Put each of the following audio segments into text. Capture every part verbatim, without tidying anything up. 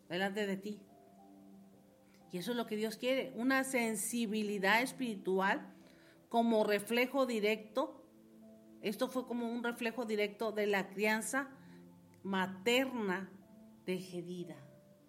delante de ti. Y eso es lo que Dios quiere, una sensibilidad espiritual como reflejo directo. Esto fue como un reflejo directo de la crianza materna de Gedida.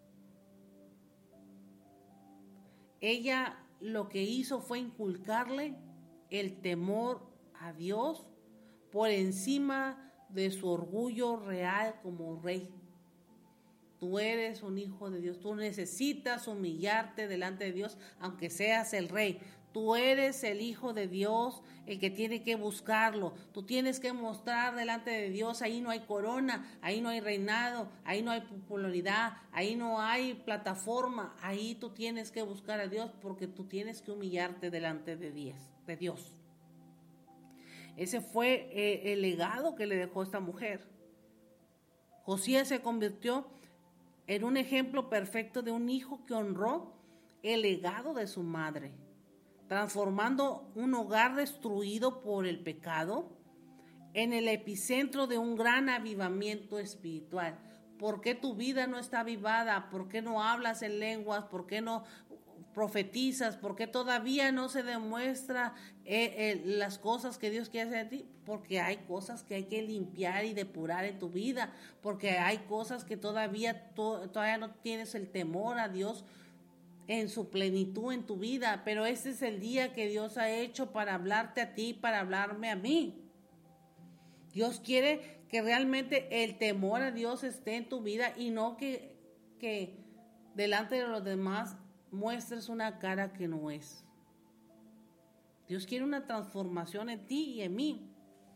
Ella lo que hizo fue inculcarle el temor a Dios por encima de su orgullo real como rey. Tú eres un hijo de Dios, tú necesitas humillarte delante de Dios, aunque seas el rey. Tú eres el hijo de Dios, el que tiene que buscarlo. Tú tienes que mostrar delante de Dios, ahí no hay corona, ahí no hay reinado, ahí no hay popularidad, ahí no hay plataforma. Ahí tú tienes que buscar a Dios porque tú tienes que humillarte delante de Dios. Ese fue eh, el legado que le dejó esta mujer. Josías se convirtió en un ejemplo perfecto de un hijo que honró el legado de su madre, transformando un hogar destruido por el pecado en el epicentro de un gran avivamiento espiritual. ¿Por qué tu vida no está avivada? ¿Por qué no hablas en lenguas? ¿Por qué no profetizas? ¿Por qué todavía no se demuestra eh, eh, las cosas que Dios quiere hacer de ti? Porque hay cosas que hay que limpiar y depurar en tu vida, porque hay cosas que todavía, to, todavía no tienes el temor a Dios en su plenitud en tu vida, pero ese es el día que Dios ha hecho para hablarte a ti, para hablarme a mí. Dios quiere que realmente el temor a Dios esté en tu vida y no que, que delante de los demás muestres una cara que no es. Dios quiere una transformación en ti y en mí.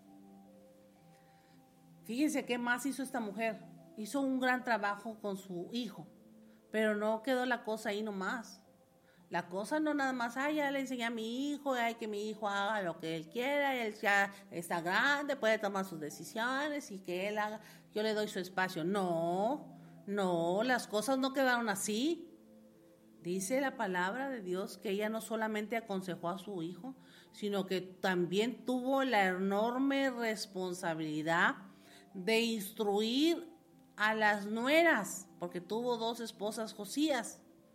Fíjense qué más hizo esta mujer. Hizo un gran trabajo con su hijo, pero no quedó la cosa ahí nomás. La cosa no nada más, ay, ya le enseñé a mi hijo, ay, que mi hijo haga lo que él quiera, él ya está grande, puede tomar sus decisiones y que él haga, yo le doy su espacio. No, no, las cosas no quedaron así. Dice la palabra de Dios que ella no solamente aconsejó a su hijo, sino que también tuvo la enorme responsabilidad de instruir a las nueras, porque tuvo dos esposas Josías.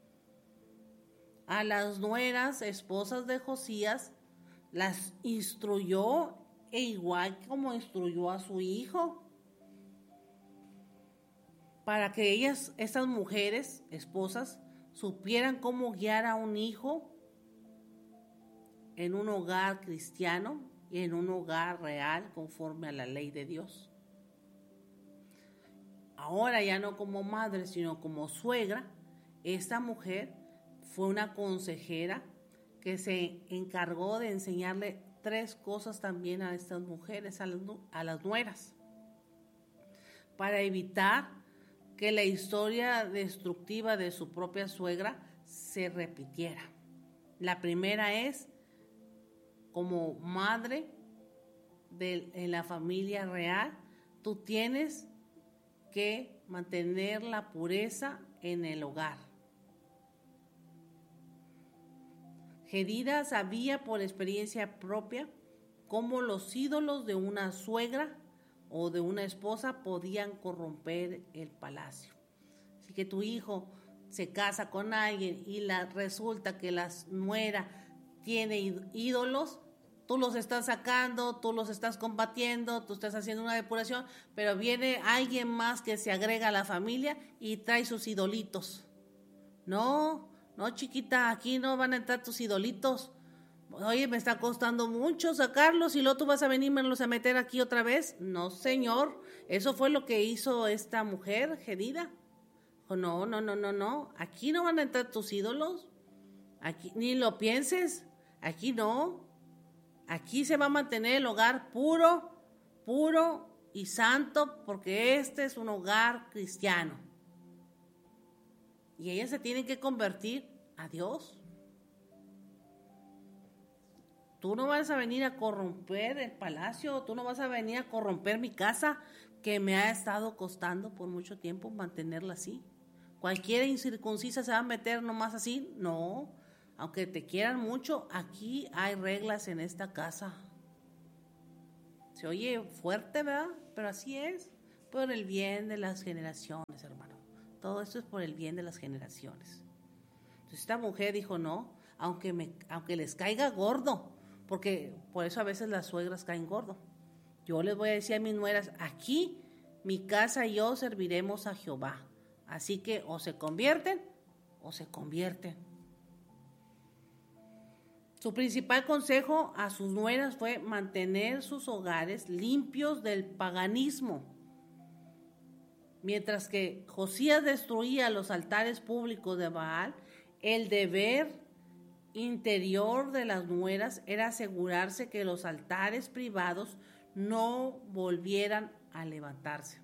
A las nueras, esposas de Josías, las instruyó e igual como instruyó a su hijo, para que ellas, estas mujeres, esposas, supieran cómo guiar a un hijo en un hogar cristiano y en un hogar real conforme a la ley de Dios. Ahora ya no como madre, sino como suegra, esta mujer fue una consejera que se encargó de enseñarle tres cosas también a estas mujeres, a las, a las nueras, para evitar que la historia destructiva de su propia suegra se repitiera. La primera es, como madre de, en la familia real, tú tienes que mantener la pureza en el hogar. Gedida sabía por experiencia propia cómo los ídolos de una suegra o de una esposa podían corromper el palacio. Así que tu hijo se casa con alguien y la, resulta que la nuera tiene ídolos, tú los estás sacando, tú los estás combatiendo, tú estás haciendo una depuración, pero viene alguien más que se agrega a la familia y trae sus idolitos. No, no chiquita, aquí no van a entrar tus idolitos. Oye, me está costando mucho sacarlos y luego tú vas a venirmelos a meter aquí otra vez. No, señor, eso fue lo que hizo esta mujer, Gedida. No, no, no, no, no, aquí no van a entrar tus ídolos, aquí ni lo pienses, aquí no, aquí se va a mantener el hogar puro, puro y santo, porque este es un hogar cristiano. Y ella se tiene que convertir a Dios. Tú no vas a venir a corromper el palacio, tú no vas a venir a corromper mi casa, que me ha estado costando por mucho tiempo mantenerla así. Cualquiera incircuncisa se va a meter nomás así. No, aunque te quieran mucho, aquí hay reglas en esta casa. Se oye fuerte, ¿verdad? Pero así es, por el bien de las generaciones, hermano. todo esto es por el bien de las generaciones. Entonces esta mujer dijo, no, aunque, me, aunque les caiga gordo, porque por eso a veces las suegras caen gordo. Yo les voy a decir a mis nueras, aquí mi casa y yo serviremos a Jehová. Así que o se convierten o se convierten. Su principal consejo a sus nueras fue mantener sus hogares limpios del paganismo. Mientras que Josías destruía los altares públicos de Baal, el deber interior de las nueras era asegurarse que los altares privados no volvieran a levantarse.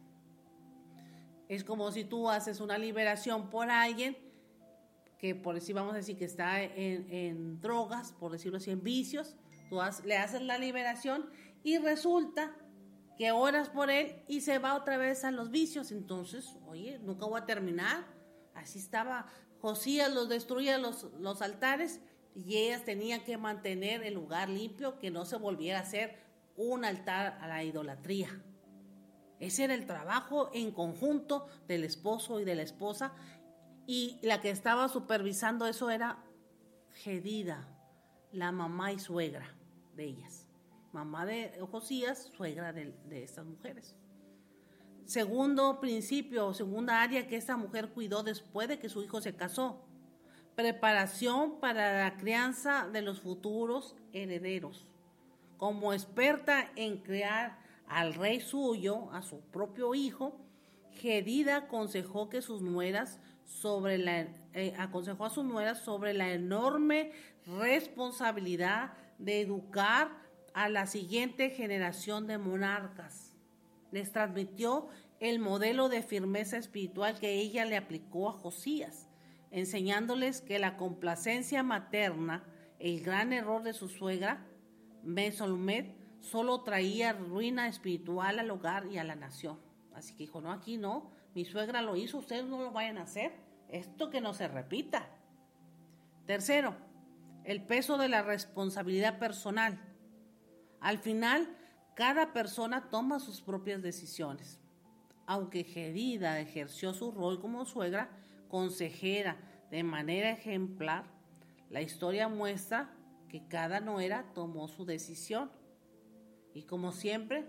Es como si tú haces una liberación por alguien que, por decir, vamos a decir que está en, en drogas, por decirlo así, en vicios, tú has, le haces la liberación y resulta que oras por él y se va otra vez a los vicios. Entonces, oye, nunca voy a terminar. Así estaba Josías, los destruía los, los altares y ellas tenían que mantener el lugar limpio, que no se volviera a hacer un altar a la idolatría. Ese era el trabajo en conjunto del esposo y de la esposa, y la que estaba supervisando eso era Jedida, la mamá y suegra de ellas. Mamá de Josías, suegra de, de estas mujeres. Segundo principio, segunda área que esta mujer cuidó después de que su hijo se casó: preparación para la crianza de los futuros herederos. Como experta en crear al rey suyo, a su propio hijo, Jedida aconsejó que sus nueras sobre la eh, aconsejó a sus nueras sobre la enorme responsabilidad de educar a la siguiente generación de monarcas. Les transmitió el modelo de firmeza espiritual que ella le aplicó a Josías, enseñándoles que la complacencia materna, el gran error de su suegra, Mesolmet, solo traía ruina espiritual al hogar y a la nación. Así que dijo, no, aquí no, mi suegra lo hizo, ustedes no lo vayan a hacer, esto que no se repita. Tercero, el peso de la responsabilidad personal. Al final, cada persona toma sus propias decisiones. Aunque Jedida ejerció su rol como suegra, consejera, de manera ejemplar, la historia muestra que cada nuera tomó su decisión. Y como siempre,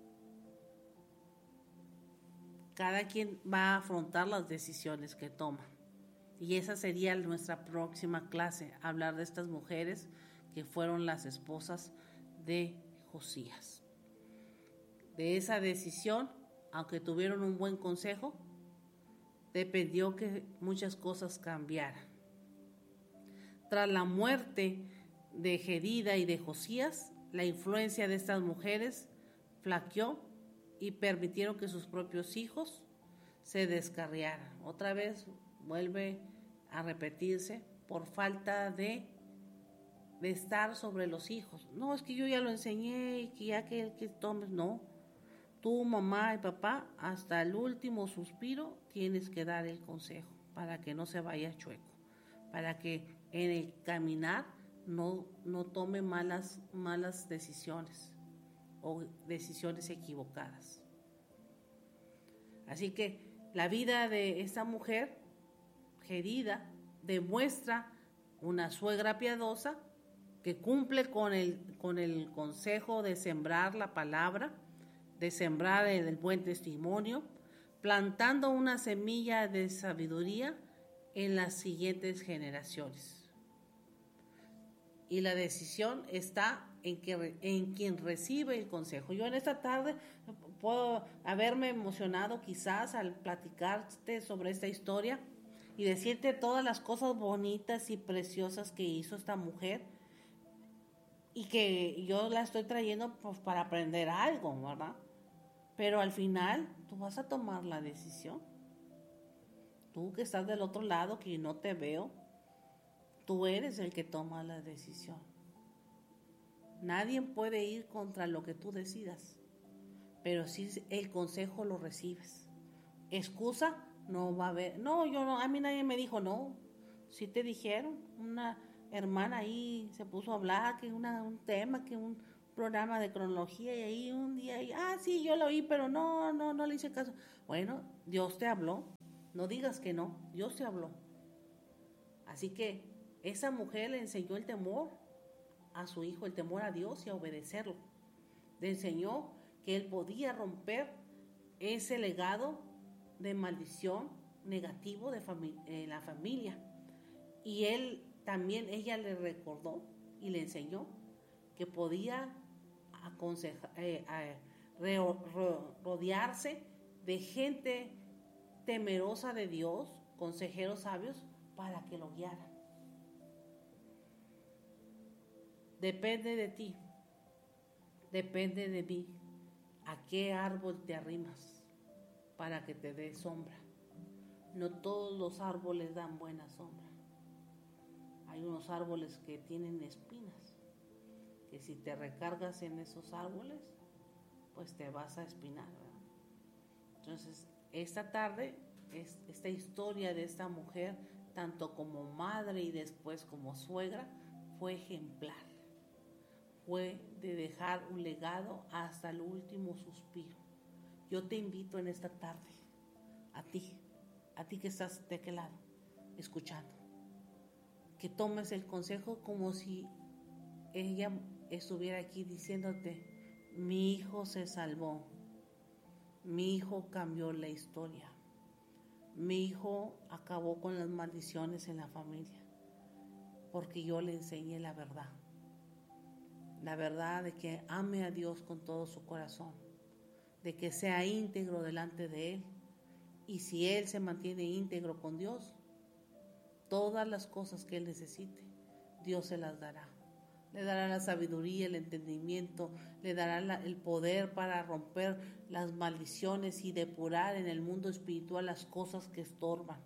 cada quien va a afrontar las decisiones que toma. Y esa sería nuestra próxima clase, hablar de estas mujeres que fueron las esposas de Josías. De esa decisión, aunque tuvieron un buen consejo, dependió que muchas cosas cambiaran. Tras la muerte de Jedida y de Josías, la influencia de estas mujeres flaqueó y permitieron que sus propios hijos se descarriaran. Otra vez vuelve a repetirse por falta de, de estar sobre los hijos. No, es que yo ya lo enseñé y que ya que el que tomes, no. Tú, mamá y papá, hasta el último suspiro tienes que dar el consejo para que no se vaya chueco, para que en el caminar no, no tome malas, malas decisiones o decisiones equivocadas. Así que la vida de esta mujer, Jedida, demuestra una suegra piadosa que cumple con el, con el consejo de sembrar la palabra, de sembrar el, el buen testimonio, plantando una semilla de sabiduría en las siguientes generaciones. Y la decisión está en, que, en quien recibe el consejo. Yo en esta tarde puedo haberme emocionado quizás al platicarte sobre esta historia y decirte todas las cosas bonitas y preciosas que hizo esta mujer y que yo la estoy trayendo pues para aprender algo, ¿verdad? Pero al final tú vas a tomar la decisión. Tú que estás del otro lado, que no te veo, tú eres el que toma la decisión. Nadie puede ir contra lo que tú decidas, pero si el consejo lo recibes. Excusa no va a haber. No, yo no, a mí nadie me dijo, no. Sí te dijeron, una hermana ahí se puso a hablar que una, un tema, que un programa de cronología y ahí un día, y, ah, sí, yo lo oí, pero no, no, no le hice caso. Bueno, Dios te habló. No digas que no, Dios te habló. Así que esa mujer le enseñó el temor a su hijo, el temor a Dios y a obedecerlo. Le enseñó que él podía romper ese legado de maldición negativo de fami- en la familia. Y él también, ella le recordó y le enseñó que podía aconsejar, eh, eh, re, re, rodearse de gente temerosa de Dios, consejeros sabios, para que lo guiaran. Depende de ti, depende de mí, a qué árbol te arrimas para que te dé sombra. No todos los árboles dan buena sombra. Hay unos árboles que tienen espinas, que si te recargas en esos árboles, pues te vas a espinar, ¿verdad? Entonces, esta tarde, es, esta historia de esta mujer, tanto como madre y después como suegra, fue ejemplar. Fue de dejar un legado hasta el último suspiro. Yo te invito en esta tarde, a ti, a ti que estás de aquel lado, escuchando, que tomes el consejo como si ella estuviera aquí diciéndote: mi hijo se salvó, mi hijo cambió la historia, mi hijo acabó con las maldiciones en la familia, porque yo le enseñé la verdad. La verdad de que ame a Dios con todo su corazón, de que sea íntegro delante de Él. Y si Él se mantiene íntegro con Dios, todas las cosas que Él necesite, Dios se las dará. Le dará la sabiduría, el entendimiento, le dará la, el poder para romper las maldiciones y depurar en el mundo espiritual las cosas que estorban.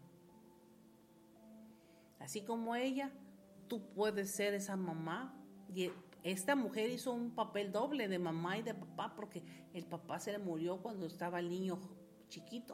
Así como ella, tú puedes ser esa mamá. Y esta mujer hizo un papel doble de mamá y de papá, porque el papá se le murió cuando estaba el niño chiquito.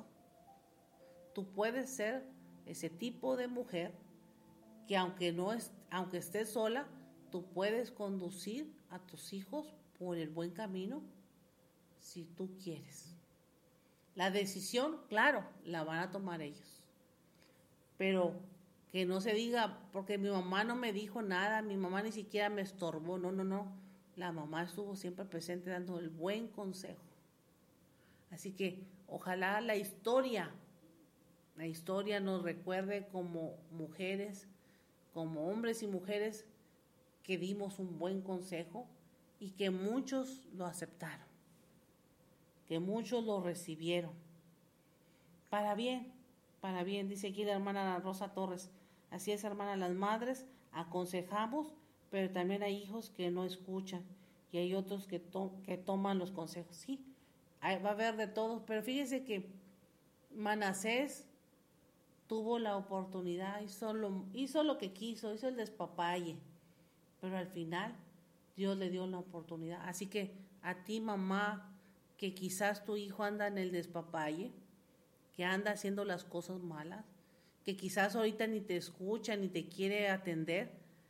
Tú puedes ser ese tipo de mujer que aunque no es, aunque estés sola, tú puedes conducir a tus hijos por el buen camino si tú quieres. La decisión, claro, la van a tomar ellos. Pero que no se diga, porque mi mamá no me dijo nada, mi mamá ni siquiera me estorbó. No, no, no. La mamá estuvo siempre presente dando el buen consejo. Así que ojalá la historia, la historia nos recuerde como mujeres, como hombres y mujeres que dimos un buen consejo y que muchos lo aceptaron, que muchos lo recibieron. Para bien, para bien, dice aquí la hermana Rosa Torres. Así es, hermana, las madres aconsejamos, pero también hay hijos que no escuchan y hay otros que, to- que toman los consejos. Sí, hay, va a haber de todos, pero fíjese que Manasés tuvo la oportunidad, hizo lo, hizo lo que quiso, hizo el despapalle, pero al final Dios le dio la oportunidad. Así que a ti, mamá, que quizás tu hijo anda en el despapalle, que anda haciendo las cosas malas, que quizás ahorita ni te escucha, ni te quiere atender,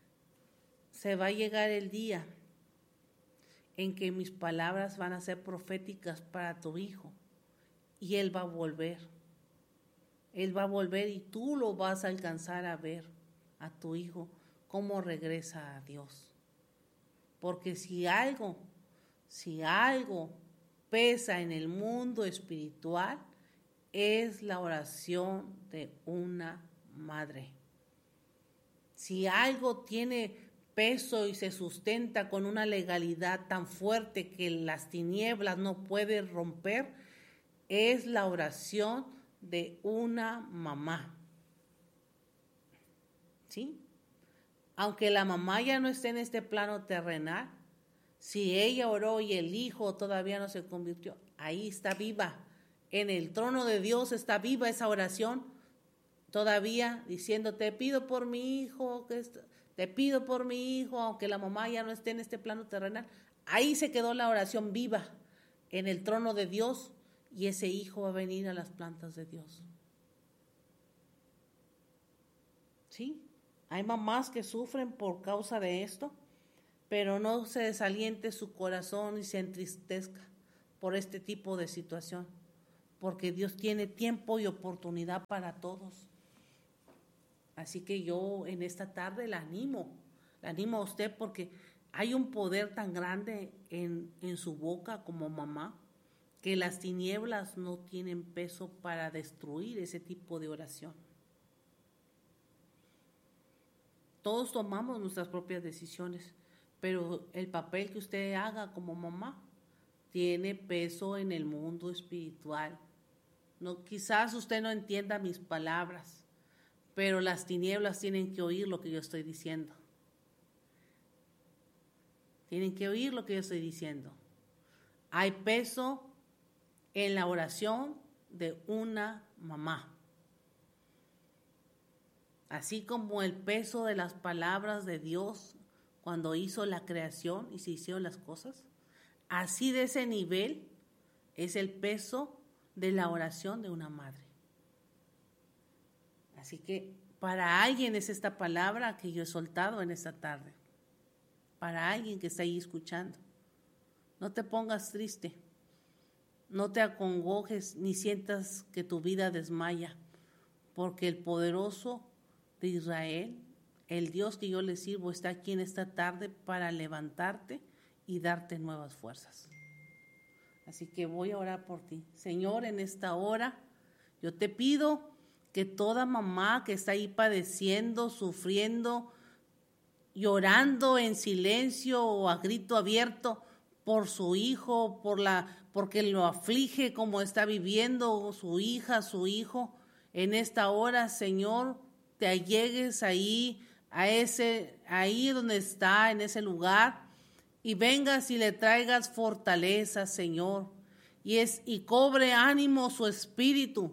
se va a llegar el día en que mis palabras van a ser proféticas para tu hijo y él va a volver. Él va a volver y tú lo vas a alcanzar a ver a tu hijo cómo regresa a Dios. Porque si algo, si algo pesa en el mundo espiritual, es la oración de una madre. Si algo tiene peso y se sustenta con una legalidad tan fuerte que las tinieblas no pueden romper, es la oración de una mamá. ¿Sí? Aunque la mamá ya no esté en este plano terrenal, si ella oró y el hijo todavía no se convirtió, ahí está viva. En el trono de Dios está viva esa oración, todavía diciendo: te pido por mi hijo, que est- te pido por mi hijo, aunque la mamá ya no esté en este plano terrenal. Ahí se quedó la oración viva en el trono de Dios y ese hijo va a venir a las plantas de Dios. ¿Sí? Hay mamás que sufren por causa de esto, pero no se desaliente su corazón y se entristezca por este tipo de situación. porque Dios tiene tiempo y oportunidad para todos. Así que yo en esta tarde la animo, la animo a usted porque hay un poder tan grande en, en su boca como mamá, que las tinieblas no tienen peso para destruir ese tipo de oración. Todos tomamos nuestras propias decisiones, pero el papel que usted haga como mamá tiene peso en el mundo espiritual. No, quizás usted no entienda mis palabras, pero las tinieblas tienen que oír lo que yo estoy diciendo. Tienen que oír lo que yo estoy diciendo. Hay peso en la oración de una mamá. Así como el peso de las palabras de Dios cuando hizo la creación y se hicieron las cosas, así de ese nivel es el peso de la oración de una madre. Así que para alguien es esta palabra que yo he soltado en esta tarde. Para alguien que está ahí escuchando. No te pongas triste. No te acongojes ni sientas que tu vida desmaya, porque el poderoso de Israel, el Dios que yo le sirvo, está aquí en esta tarde para levantarte y darte nuevas fuerzas. Así que voy a orar por ti. Señor, en esta hora yo te pido que toda mamá que está ahí padeciendo, sufriendo, llorando en silencio o a grito abierto por su hijo, por la, porque lo aflige como está viviendo su hija, su hijo, en esta hora, Señor, te allegues ahí, a ese, ahí donde está, en ese lugar, y vengas y le traigas fortaleza, Señor, y, es, y cobre ánimo su espíritu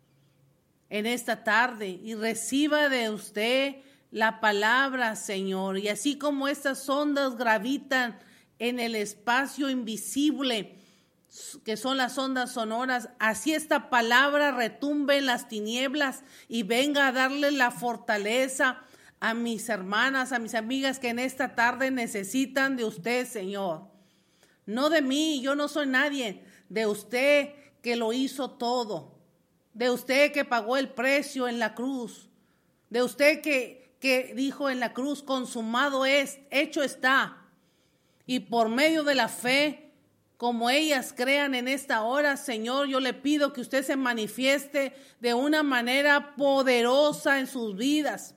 en esta tarde, y reciba de usted la palabra, Señor, y así como estas ondas gravitan en el espacio invisible, que son las ondas sonoras, así esta palabra retumbe en las tinieblas y venga a darle la fortaleza a mis hermanas, a mis amigas que en esta tarde necesitan de usted, Señor. No de mí, yo no soy nadie, de usted que lo hizo todo, de usted que pagó el precio en la cruz, de usted que, que dijo en la cruz, consumado es, hecho está. Y por medio de la fe, como ellas crean en esta hora, Señor, yo le pido que usted se manifieste de una manera poderosa en sus vidas.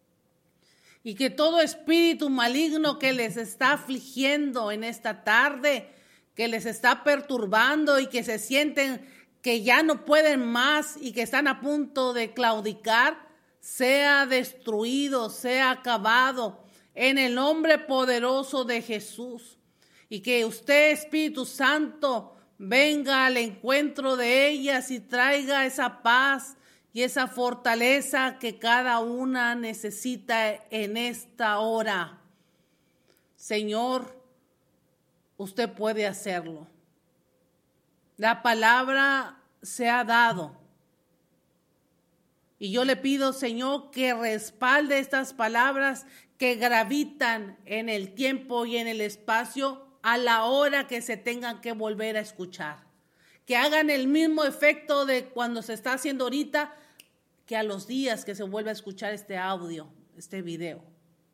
Y que todo espíritu maligno que les está afligiendo en esta tarde, que les está perturbando y que se sienten que ya no pueden más y que están a punto de claudicar, sea destruido, sea acabado en el nombre poderoso de Jesús. Y que usted, Espíritu Santo, venga al encuentro de ellas y traiga esa paz y esa fortaleza que cada una necesita en esta hora. Señor, usted puede hacerlo. La palabra se ha dado. Y yo le pido, Señor, que respalde estas palabras que gravitan en el tiempo y en el espacio a la hora que se tengan que volver a escuchar. Que hagan el mismo efecto de cuando se está haciendo ahorita, que a los días que se vuelva a escuchar este audio, este video.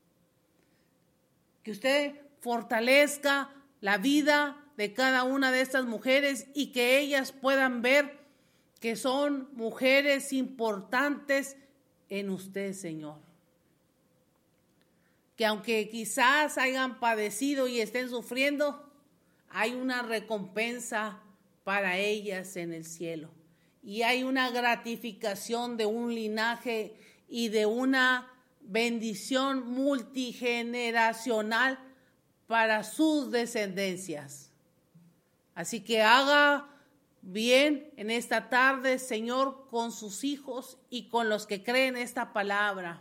Que usted fortalezca la vida de cada una de estas mujeres y que ellas puedan ver que son mujeres importantes en usted, Señor. Que aunque quizás hayan padecido y estén sufriendo, hay una recompensa para ellas en el cielo. Y hay una gratificación de un linaje y de una bendición multigeneracional para sus descendencias. Así que haga bien en esta tarde, Señor, con sus hijos y con los que creen esta palabra.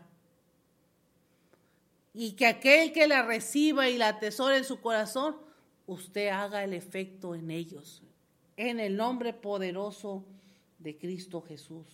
Y que aquel que la reciba y la atesore en su corazón, usted haga el efecto en ellos. En el nombre poderoso de Cristo Jesús.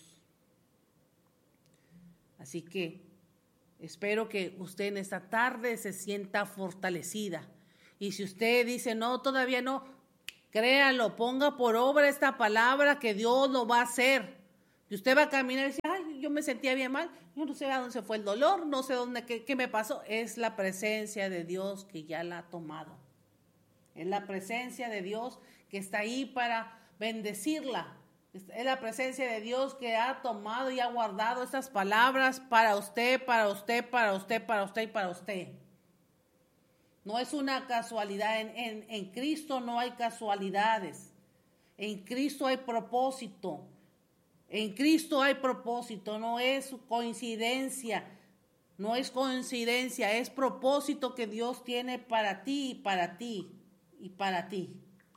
Así que espero que usted en esta tarde se sienta fortalecida. Y si usted dice, no, todavía no, Créalo, ponga por obra esta palabra que Dios lo va a hacer. Y usted va a caminar y dice, ay, yo me sentía bien mal, yo no sé a dónde se fue el dolor, no sé dónde, qué, qué me pasó. Es la presencia de Dios que ya la ha tomado. Es la presencia de Dios que está ahí para bendecirla. Es la presencia de Dios que ha tomado y ha guardado estas palabras para usted, para usted, para usted, para usted y para usted. No es una casualidad. En, en, en Cristo no hay casualidades. En Cristo hay propósito. En Cristo hay propósito. No es coincidencia. No es coincidencia. Es propósito que Dios tiene para ti y para ti y para ti.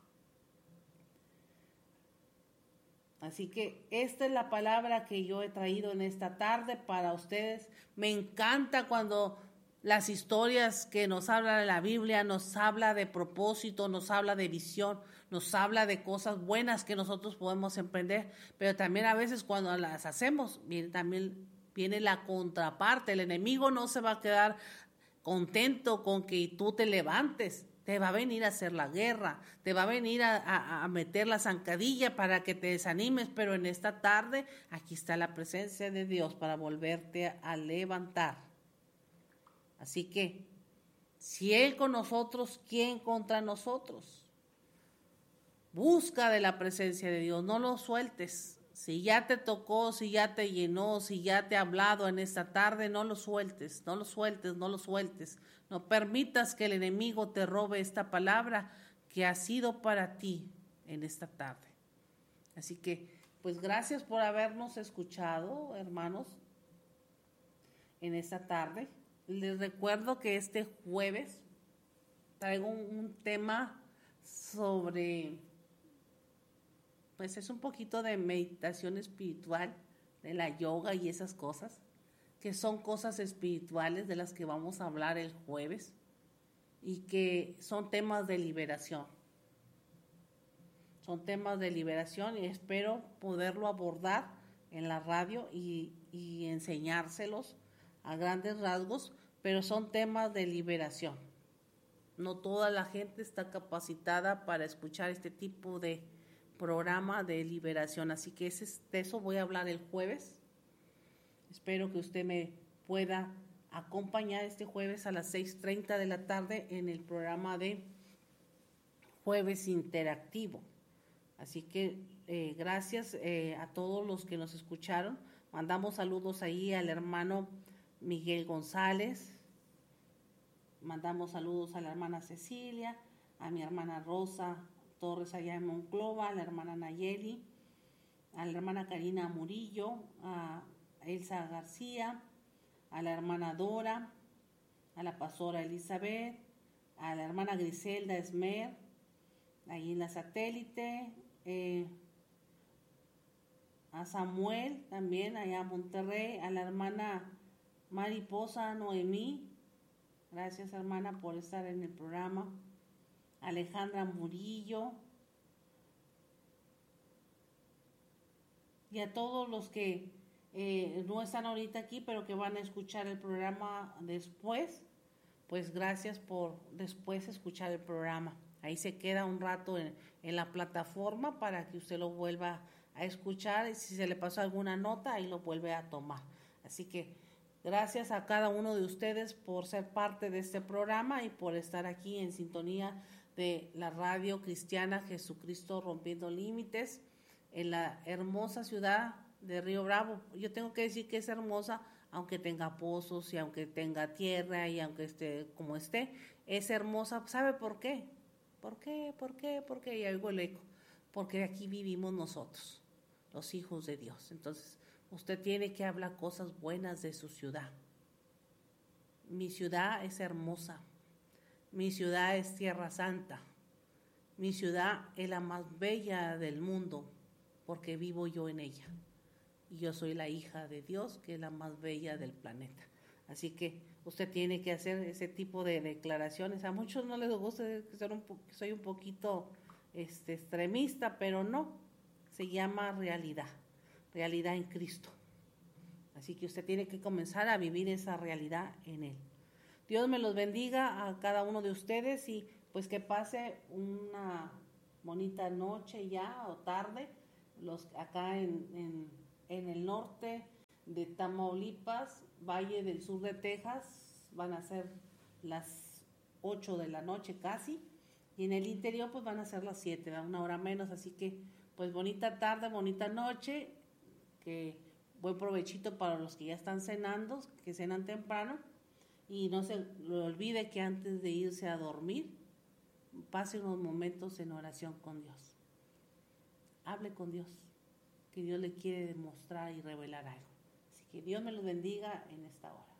Así que esta es la palabra que yo he traído en esta tarde para ustedes. Me encanta cuando las historias que nos habla de la Biblia nos habla de propósito, nos habla de visión, nos habla de cosas buenas que nosotros podemos emprender, pero también a veces cuando las hacemos, viene, también viene la contraparte. El enemigo no se va a quedar contento con que tú te levantes. Te va a venir a hacer la guerra, te va a venir a, a, a meter la zancadilla para que te desanimes, pero en esta tarde aquí está la presencia de Dios para volverte a, a levantar. Así que, si Él con nosotros, ¿quién contra nosotros? Busca de la presencia de Dios, no lo sueltes. Si ya te tocó, si ya te llenó, si ya te ha hablado en esta tarde, no lo sueltes, no lo sueltes, no lo sueltes. No permitas que el enemigo te robe esta palabra que ha sido para ti en esta tarde. Así que, pues gracias por habernos escuchado, hermanos, en esta tarde. Les recuerdo que este jueves traigo un, un tema sobre, pues es un poquito de meditación espiritual, de la yoga y esas cosas, que son cosas espirituales de las que vamos a hablar el jueves y que son temas de liberación. Son temas de liberación y espero poderlo abordar en la radio y, y enseñárselos a grandes rasgos, pero son temas de liberación. No toda la gente está capacitada para escuchar este tipo de programa de liberación, así que ese, de eso voy a hablar el jueves. Espero que usted me pueda acompañar este jueves a las seis treinta de la tarde en el programa de Jueves Interactivo. Así que eh, gracias eh, a todos los que nos escucharon. Mandamos saludos ahí al hermano Miguel González. Mandamos saludos a la hermana Cecilia, a mi hermana Rosa Torres allá en Monclova, a la hermana Nayeli, a la hermana Karina Murillo, a Elsa García, a la hermana Dora, a la pastora Elizabeth, a la hermana Griselda Esmer, ahí en la satélite, eh, a Samuel también allá en Monterrey, a la hermana Mariposa Noemí, gracias hermana por estar en el programa, Alejandra Murillo, y a todos los que eh, no están ahorita aquí, pero que van a escuchar el programa después, pues gracias por después escuchar el programa. Ahí se queda un rato en, en la plataforma para que usted lo vuelva a escuchar y si se le pasó alguna nota, ahí lo vuelve a tomar. Así que gracias a cada uno de ustedes por ser parte de este programa y por estar aquí en sintonía de la radio cristiana Jesucristo Rompiendo Límites en la hermosa ciudad de Río Bravo. Yo tengo que decir que es hermosa, aunque tenga pozos y aunque tenga tierra y aunque esté como esté, es hermosa. ¿Sabe por qué? ¿Por qué? ¿Por qué? ¿Por qué? Y algo el eco. Porque aquí vivimos nosotros, los hijos de Dios. Entonces, usted tiene que hablar cosas buenas de su ciudad. Mi ciudad es hermosa. Mi ciudad es Tierra Santa. Mi ciudad es la más bella del mundo porque vivo yo en ella. Y yo soy la hija de Dios, que es la más bella del planeta. Así que usted tiene que hacer ese tipo de declaraciones. A muchos no les gusta que soy un, po- soy un poquito este, extremista, pero no. Se llama realidad. Realidad en Cristo. Así que usted tiene que comenzar a vivir esa realidad en Él. Dios me los bendiga a cada uno de ustedes y pues que pase una bonita noche ya o tarde. Los acá en, en, en el norte de Tamaulipas, Valle del Sur de Texas, van a ser las ocho de la noche casi, y en el interior pues van a ser las siete, ¿verdad? Una hora menos, así que pues bonita tarde, bonita noche, que buen provechito para los que ya están cenando, que cenan temprano, y no se le olvide que antes de irse a dormir, pase unos momentos en oración con Dios. Hable con Dios, que Dios le quiere demostrar y revelar algo. Así que Dios me los bendiga en esta hora.